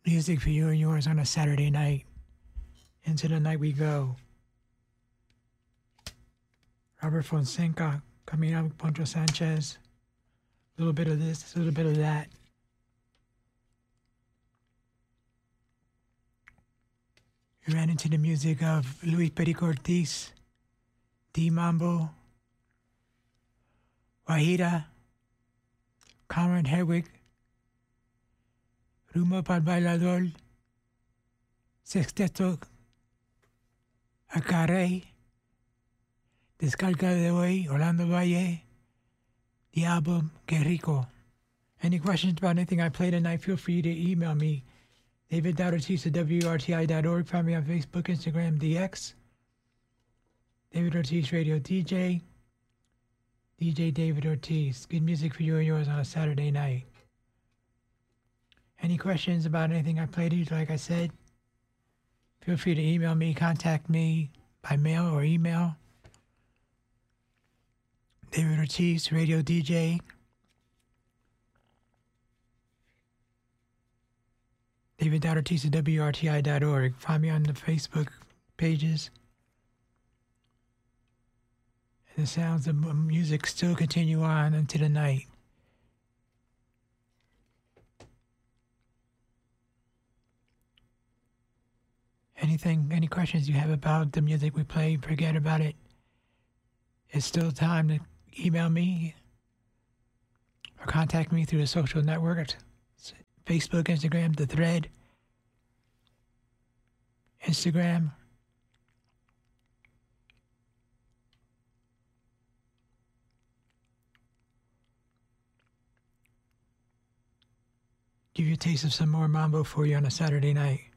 Music for you and yours on a Saturday night. Into the night we go. Robert Fonseca coming out with Poncho Sanchez. A little bit of this, a little bit of that. We ran into the music of Luis Perico Ortiz, D Mambo, Wahida, Conrad Herwig, Rumba para el Bailador, Sexteto Acarrey, Descarga de hoy, Orlando Valle, the album Que Rico. Any questions about anything I played tonight, feel free to email me, David.Ortiz at WRTI.org. Find me on Facebook, Instagram, DX. David Ortiz Radio DJ. DJ David Ortiz. Good music for you and yours on a Saturday night. Any questions about anything I played, like I said, feel free to email me, contact me by mail or email. David Ortiz, Radio DJ. David.Ortiz at WRTI.org. Find me on the Facebook pages. And the sounds of music still continue on into the night. Any questions you have about the music we play, forget about it. It's still time to email me or contact me through the social networks. Facebook, Instagram, the Thread, Instagram. Give you a taste of some more mambo for you on a Saturday night.